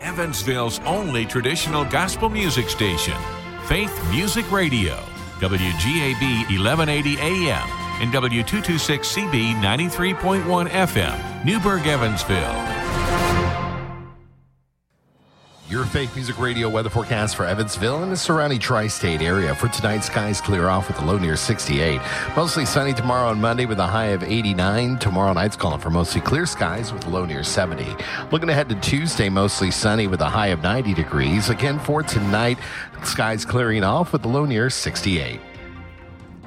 Evansville's only traditional gospel music station, Faith Music Radio, WGAB 1180 AM and W226CB 93.1 FM, Newburgh, Evansville. Your Faith Music Radio weather forecast for Evansville and the surrounding tri-state area. For tonight, skies clear off with a low near 68. Mostly sunny tomorrow and Monday with a high of 89. Tomorrow night's calling for mostly clear skies with a low near 70. Looking ahead to Tuesday, mostly sunny with a high of 90 degrees. Again, for tonight, skies clearing off with a low near 68.